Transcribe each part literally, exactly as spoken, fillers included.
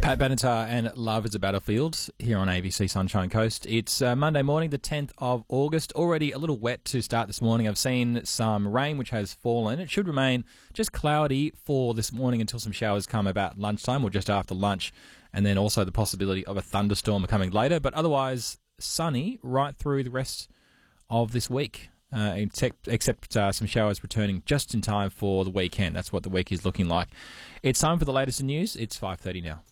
Pat Benatar and Love is a Battlefield here on A B C Sunshine Coast. It's uh, Monday morning, the tenth of August. Already a little wet to start this morning. I've seen some rain which has fallen. It should remain just cloudy for this morning until some showers come about lunchtime or just after lunch, and then also the possibility of a thunderstorm coming later. But otherwise, sunny right through the rest of this week. Uh, except except uh, some showers returning just in time for the weekend. That's what the week is looking like. It's time for the latest in news. It's five thirty now.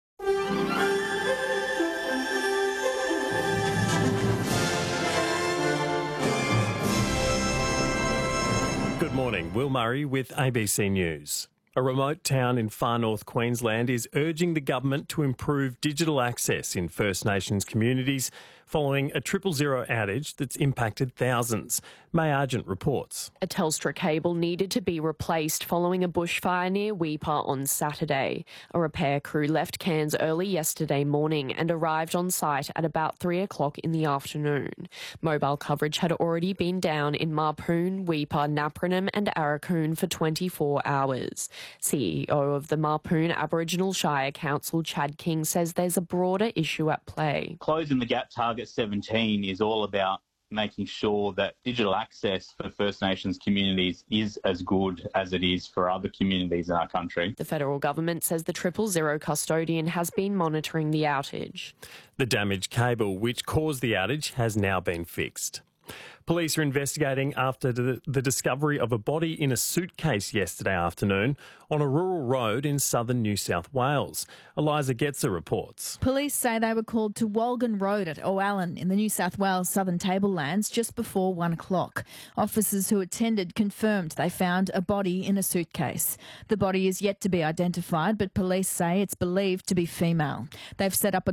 Good morning, Will Murray with A B C News. A remote town in far north Queensland is urging the government to improve digital access in First Nations communities following a triple zero outage that's impacted thousands. May Argent reports. A Telstra cable needed to be replaced following a bushfire near Weipa on Saturday. A repair crew left Cairns early yesterday morning and arrived on site at about three o'clock in the afternoon. Mobile coverage had already been down in Marpoon, Weipa, Napranum and Arakoon for twenty-four hours. C E O of the Marpoon Aboriginal Shire Council, Chad King, says there's a broader issue at play. Closing the gap target seventeen is all about making sure that digital access for First Nations communities is as good as it is for other communities in our country. The federal government says the triple zero custodian has been monitoring the outage. The damaged cable which caused the outage has now been fixed. Police are investigating after the, the discovery of a body in a suitcase yesterday afternoon on a rural road in southern New South Wales. Eliza Getzer reports. Police say they were called to Walgan Road at O'Allen in the New South Wales Southern Tablelands just before one o'clock. Officers who attended confirmed they found a body in a suitcase. The body is yet to be identified, but police say it's believed to be female. They've set up a